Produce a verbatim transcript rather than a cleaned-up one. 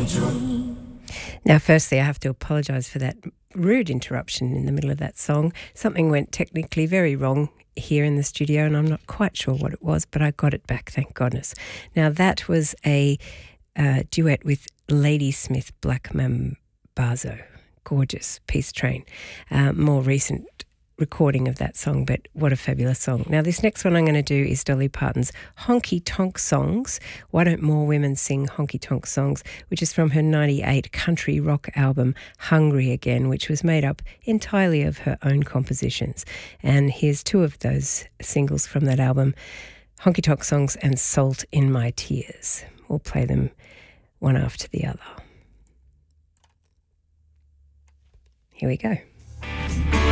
Now, firstly, I have to apologise for that rude interruption in the middle of that song. Something went technically very wrong here in the studio, and I'm not quite sure what it was, but I got it back, thank goodness. Now, that was a uh, duet with Ladysmith Black Mambazo. Gorgeous, Peace Train. Uh, more recent recording of that song, but what a fabulous song. Now, this next one I'm going to do is Dolly Parton's Honky Tonk Songs. Why Don't More Women Sing Honky Tonk Songs, which is from her ninety-eight country rock album Hungry Again, which was made up entirely of her own compositions. And here's two of those singles from that album, Honky Tonk Songs and Salt in My Tears. We'll play them one after the other. Here we go.